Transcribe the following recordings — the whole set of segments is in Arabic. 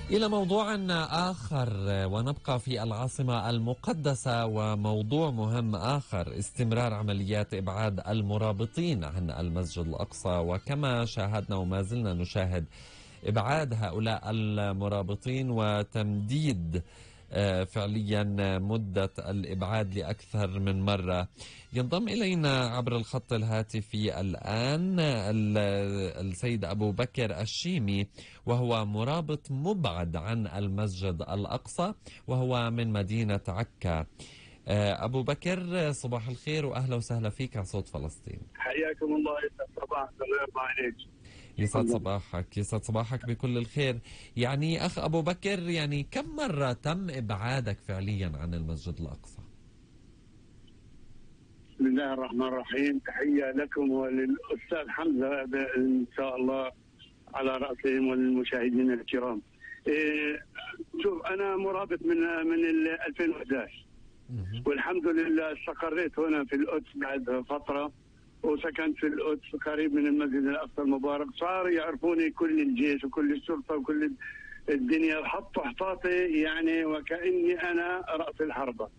إلى موضوع آخر ونبقى في العاصمة المقدسة، وموضوع مهم آخر: استمرار عمليات إبعاد المرابطين عن المسجد الأقصى. وكما شاهدنا وما زلنا نشاهد إبعاد هؤلاء المرابطين وتمديد فعليا مدة الإبعاد لأكثر من مرة. ينضم إلينا عبر الخط الهاتفي الآن السيد أبو بكر الشيمي، وهو مرابط مبعد عن المسجد الأقصى، وهو من مدينة عكا. أبو بكر، صباح الخير وأهلا وسهلا فيك على صوت فلسطين. حياكم الله. يسعد صباحك. الله يرضى عليك. يسعد صباحك، يسعد صباحك بكل الخير. يعني أخ أبو بكر، يعني كم مرة تم إبعادك فعليا عن المسجد الأقصى؟ بسم الله الرحمن الرحيم. تحية لكم وللأستاذ حمزة إن شاء الله على رأسهم وللمشاهدين الكرام. شوف، أنا مرابط من 2011 والحمد لله استقريت هنا في القدس بعد فترة، وسكنت في القدس قريب من المسجد الأقصى المبارك. صار يعرفوني كل الجيش وكل الشرطة وكل الدنيا، حطوا احتاطي يعني وكأني أنا رأس الحربة.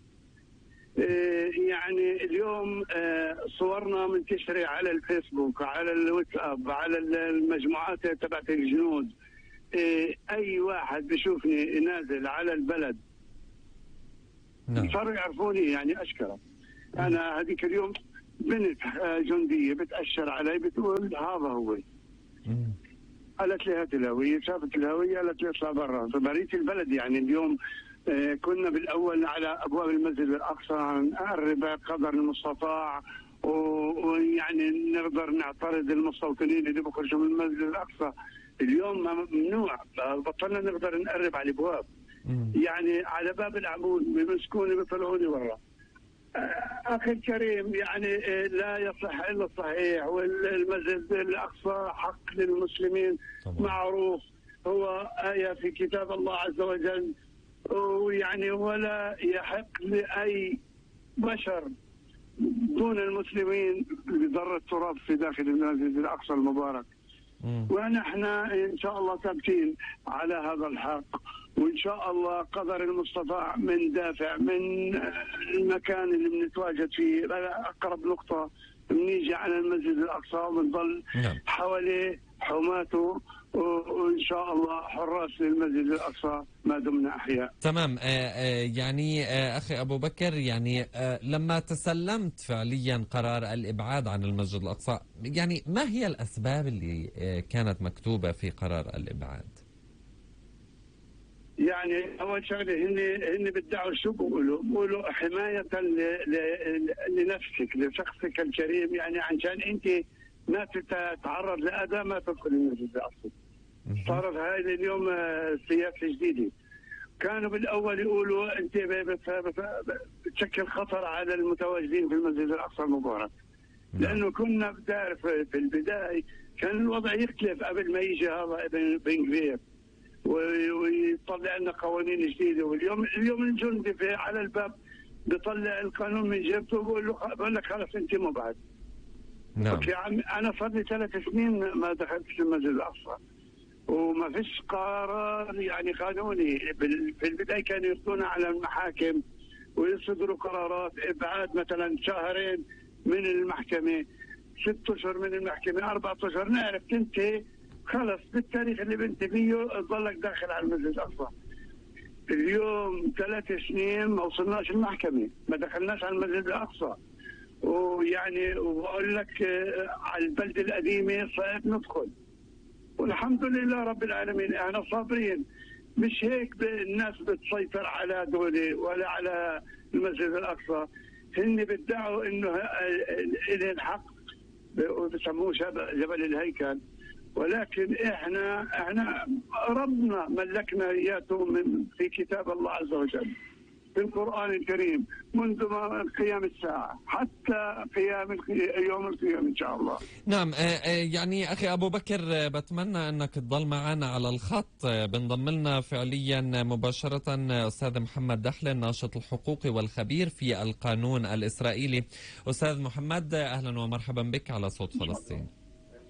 يعني اليوم صورنا منتشرة على الفيسبوك، على الواتساب، على المجموعات تبعت الجنود. أي واحد بيشوفني نازل على البلد صاروا يعرفوني يعني أشكرا. أنا هذيك اليوم بنت جندية بتأشر علي بتقول هذا هو. قالت لي هات الهوية، شافت الهوية قالت لي اطلع برا. بريت البلد يعني اليوم. كنا بالأول على أبواب المسجد الأقصى نقرب قدر المستطاع، ويعني نقدر نعترض المستوطنين اللي بخرجوا من المسجد الأقصى. اليوم ممنوع، بطلنا نقدر نقرب على الأبواب. يعني على باب العمود بيمسكوني بيطلعوني برا. أخي الكريم، يعني لا يصح إلا الصحيح، والمسجد الأقصى حق للمسلمين طبعا. معروف، هو آية في كتاب الله عز وجل، ويعني ولا يحق لأي بشر دون المسلمين بذرة التراب في داخل المسجد الأقصى المبارك. ونحن إن شاء الله ثابتين على هذا الحق، وإن شاء الله قدر المستطاع من دافع من المكان اللي بنتواجد فيه أقرب نقطة بنيجي على المسجد الأقصى وبنضل حواليه حماته، وإن شاء الله حراس للمسجد الأقصى ما دمنا أحياء. تمام. يعني أخي أبو بكر، يعني لما تسلمت فعليا قرار الإبعاد عن المسجد الأقصى، يعني ما هي الأسباب اللي كانت مكتوبة في قرار الإبعاد؟ يعني أول شغلة هن بيدعوا شو بيقولوا حماية لنفسك لشخصك الكريم، يعني عشان أنت ما تتعرض لأذى ما تدخل المسجد الأقصى. صارت هاي اليوم سياسة جديدة. كانوا بالأول يقولوا أنت بتشكل خطر على المتواجدين في المسجد الأقصى المبارك، لأنه كنا بتعرف في البداية كان الوضع يختلف قبل ما يجي هذا بن كبير ويطلع لنا قوانين جديدة. واليوم الجندي على الباب بيطلع القانون من جيبته وبقول لك خلص أنت مبعد. نعم. يا عم أنا صار لي 3 سنين ما دخلت في المسجد الأقصى وما فيش قرار يعني قانوني. في البداية كانوا يخطونا على المحاكم ويصدروا قرارات إبعاد مثلا 2 شهر من المحكمة، 6 أشهر من المحكمة، 4 أشهر، نعرف تنتهي خلص بالتاريخ اللي بنتهي فيه تضلك داخل على المسجد الأقصى. اليوم 3 سنين ما وصلناش المحكمة، ما دخلناش على المسجد الأقصى. ويعني وبقول لك على البلدة القديمة صعب ندخل، والحمد لله رب العالمين احنا صابرين. مش هيك الناس بتسيطر على دولة ولا على المسجد الأقصى. هن بيدعوا انه إلى الحق وبسموه جبل الهيكل، ولكن احنا ربنا ملكنا اياته في كتاب الله عز وجل في القرآن الكريم منذ قيام الساعة حتى يوم القيامة إن شاء الله. نعم. يعني أخي أبو بكر، بتمنى أنك تضل معنا على الخط. بنضم لنا فعليا مباشرة أستاذ محمد دحلة، الناشط الحقوقي والخبير في القانون الإسرائيلي. أستاذ محمد، أهلا ومرحبا بك على صوت فلسطين. صباح الخير.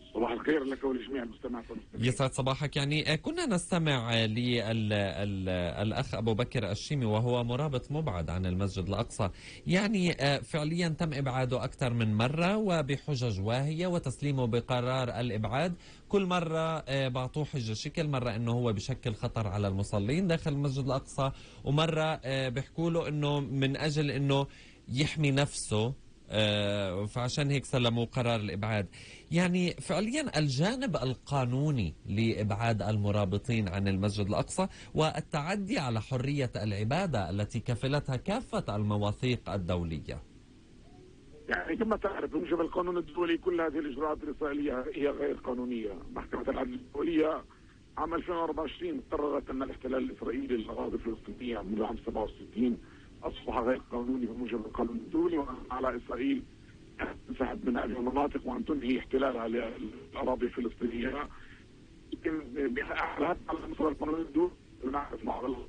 خيرا لك ولجميع المستمعين. يسعد صباحك. يعني كنا نستمع للأخ أبو بكر الشيمي وهو مرابط مبعد عن المسجد الأقصى، يعني فعليا تم إبعاده أكثر من مرة وبحجج واهية وتسليمه بقرار الإبعاد. كل مرة بعطوه حجة شكل، مرة أنه هو بشكل خطر على المصلين داخل المسجد الأقصى، ومرة بيحكوا له أنه من أجل أنه يحمي نفسه فعشان هيك سلموا قرار الإبعاد. يعني فعليا الجانب القانوني لإبعاد المرابطين عن المسجد الأقصى والتعدي على حرية العبادة التي كفلتها كافة المواثيق الدولية. يعني كما تعرف بموجب القانون الدولي كل هذه الإجراءات الإسرائيلية هي غير قانونية. محكمة العدل الدولية عام 2024 قررت أن الاحتلال الإسرائيلي للأراضي الفلسطينية منذ عام 67 أصبح غير قانوني بموجب القانون الدولي، وعلى إسرائيل أن تنسحب من هذه المناطق وأن تنهي احتلالها للأراضي الفلسطينية. لكن على مستوى القانون الدولي نعرف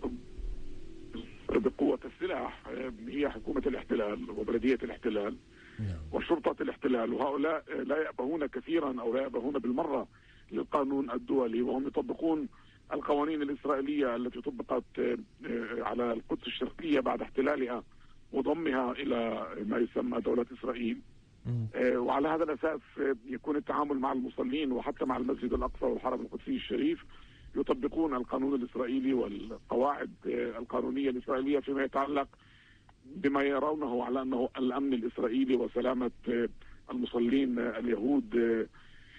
بقوة السلاح هي حكومة الاحتلال وبلدية الاحتلال وشرطة الاحتلال، وهؤلاء لا يأبهون كثيرا أو لا يأبهون بالمرة للقانون الدولي، وهم يطبقون القوانين الإسرائيلية التي طبقت على القدس الشرقية بعد احتلالها وضمها إلى ما يسمى دولة إسرائيل. وعلى هذا الأساس يكون التعامل مع المصلين وحتى مع المسجد الأقصى والحرم القدسي الشريف يطبقون القانون الإسرائيلي والقواعد القانونية الإسرائيلية فيما يتعلق بما يرونه على أنه الأمن الإسرائيلي وسلامة المصلين اليهود